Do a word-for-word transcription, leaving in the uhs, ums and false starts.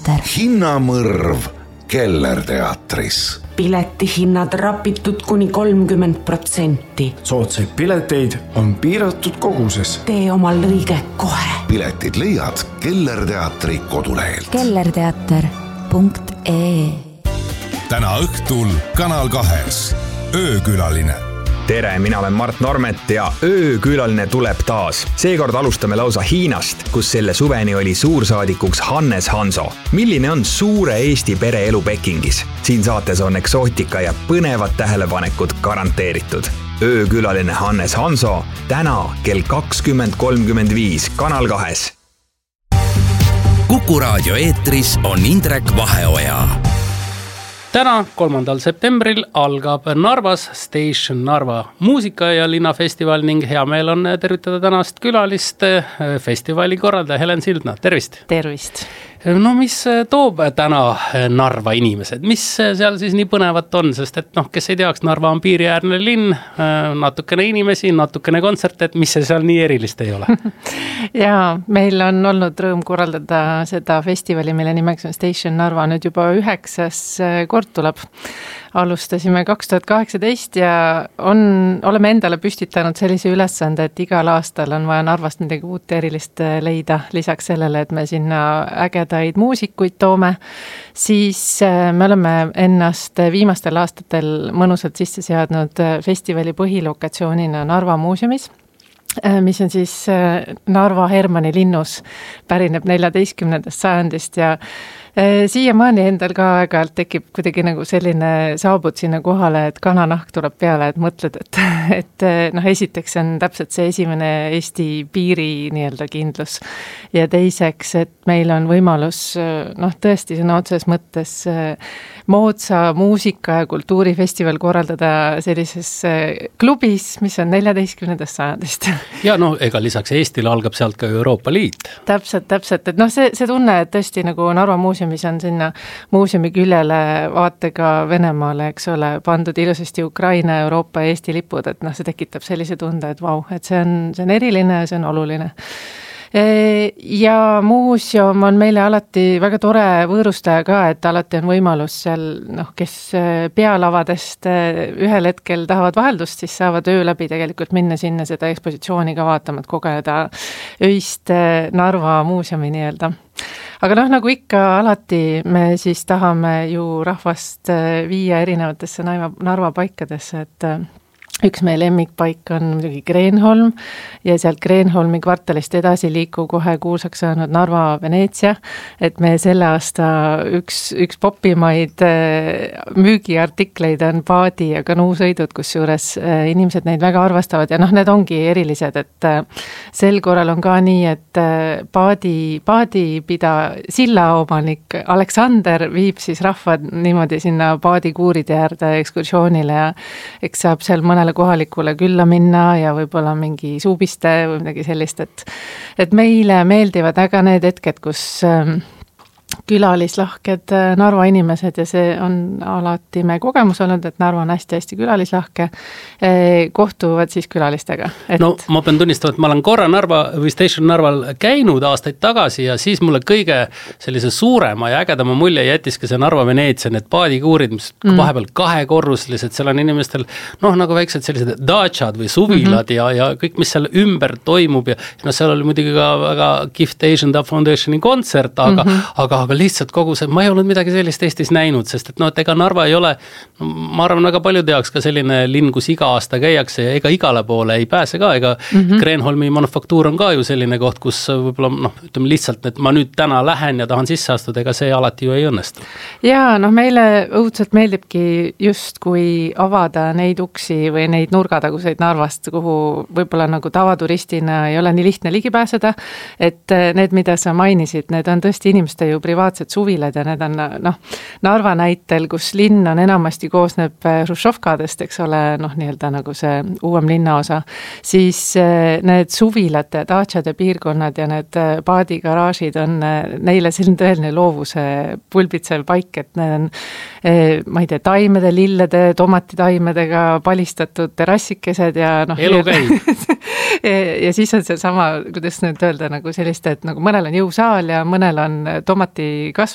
Kellerteater. Hinnamõrv Kellerteatris. Piletihinnad rapitud kuni kolmkümmend protsenti. Soodsaid pileteid on piiratud koguses. Tee omal lõige kohe. Piletid leiad Kellerteatri kodulehelt. kellerteater punkt ee. Täna õhtul Kanal kahes Öökülaline. Tere, mina olen Mart Normet ja öökülaline tuleb taas. Seekord alustame lausa Hiinast, kus selle suveni oli suursaadikuks Hannes Hanso. Milline on suure Eesti pere elu Pekingis? Siin saates on eksootika ja põnevad tähelepanekud garanteeritud. Öökülaline Hannes Hanso täna kell kakskümmend kolmkümmend viis Kanal kahes. Kuku raadio eetris on Indrek Vaheoja. Täna, kolmandal septembril, algab Narvas Station Narva muusika- ja linnafestival ning hea meel on tervitada tänast külalist festivali korraldaja Helen Sildna. Tervist! Tervist! No mis toob täna Narva inimesed? Mis seal siis nii põnevat on? Sest et noh, kes ei teaks, Narva on piiriäärne linn, natukene inimesi, natukene kontserte, et mis see seal nii erilist ei ole? Jaa, meil on olnud rõõm korraldada seda festivali, mille nimeks on Station Narva nüüd juba üheksas kord tuleb. Alustasime kaks tuhat kaheksateist ja on, oleme endale püstitanud sellise ülesande, et igal aastal on vaja Narvast midagi uut erilist leida. Lisaks sellele, et me sinna ägedaid muusikuid toome, siis me oleme ennast viimastel aastatel mõnusalt sisse seadnud festivali põhilokatsioonina Narva muuseumis, mis on siis Narva Hermanni linnus, pärineb neljateistkümnendast sajandist ja siiamaani endal ka aeg-ajalt tekib kuidagi nagu selline, saabud sinna kohale, et kananahk tuleb peale, et mõtled, et, et noh, esiteks on täpselt see esimene Eesti piiri nii-öelda kindlus ja teiseks, et meil on võimalus noh, tõesti sõna otses mõttes moodsa muusika- ja kultuurifestival korraldada sellises klubis, mis on neljateistkümnendast sajandist. Ja no ega lisaks Eestile algab sealt ka Euroopa Liit. Täpselt, täpselt, et noh, see, see tunne, et tõesti nagu Narva muuseum mis on sinna muuseumi küljele vaatega Venemaale, eks ole, pandud ilusasti Ukraina, Euroopa ja Eesti lipud, et noh, see tekitab sellise tunde, et vau, et see on, see on eriline ja see on oluline. Ja muuseum on meile alati väga tore võõrustaja ka, et alati on võimalus seal, noh, kes pealavadest ühel hetkel tahavad vaheldust, siis saavad öö läbi tegelikult minna sinna seda ekspositsiooni ka vaatama, et kogeda öist Narva muuseumi nii-öelda. Aga noh, nagu ikka alati me siis tahame ju rahvast viia erinevatesse Narva paikadesse, et üks meie lemmikpaik on muidugi Kreenholm ja sealt Kreenholmi kvartalist edasi liiku kohe kuulsaks saanud Narva Veneetsia, et me selle aasta üks, üks popimaid müügiartikleid on paadi ja kanuusõidud, kus juures inimesed neid väga arvastavad ja noh, need ongi erilised, et sel korral on ka nii, et paadi, paadipida sillaomanik Aleksander viib siis rahvad niimoodi sinna paadikuuride äärde ekskursioonile ja eks saab seal mõnele kohalikule külla minna ja võib-olla mingi suubiste või midagi sellist, et, et meile meeldivad äga need hetked, kus külalislahked Narva inimesed ja see on alati me kogemus olnud, et Narva on hästi-hästi külalislahke, kohtuvad siis külalistega. Et... No ma pean tunnistama, et ma olen korra Narva või Station Narval käinud aastaid tagasi ja siis mulle kõige sellise suurema ja ägedama mulje jättiski see Narva Veneetsia, need paadikuurid, mis mm. vahepeal kahekorruslised, seal on inimestel noh, nagu väiksed sellised daachad või suvilad mm-hmm. ja, ja kõik, mis seal ümber toimub ja no seal oli muidugi ka väga kihvt Asian Dub Foundationi kontsert, aga, mm-hmm. aga aga lihtsalt kogu see, ma ei olnud midagi sellist Eestis näinud, sest et no, et ega Narva ei ole, no, ma arvan, väga palju teaks ka selline linn, kus iga aasta käiakse ja ega igale poole ei pääse ka, ega mm-hmm. Kreenholmi manufaktuur on ka ju selline koht, kus võib-olla, noh, ütleme lihtsalt, et ma nüüd täna lähen ja tahan sisse astuda, ega see alati ju ei õnnestu. Jaa, noh, meile õudselt meeldibki just kui avada neid uksi või neid nurgataguseid Narvast, kuhu võib-olla nagu tavaturistina ei ole nii lihtne ligi pääseda, et need, mida sa mainisid, need on tõesti inimeste ju privaatsed suvilad ja need on noh, Narva näitel, kus linn on enamasti koosneb Hruštšovkadest, eks ole, noh, nii-öelda nagu see uuem linnaosa, siis need suvilad, daachad ja piirkonnad ja need paadigaraažid on neile selline tõeline loovuse pulbitsev paik, et need on, ma ei tea, taimede, lillede, tomatitaimedega palistatud terassikesed ja noh, elu käib. ja siis on see sama, kuidas nüüd öelda, nagu sellist, et nagu mõnel on jõusaal ja mõnel on tomati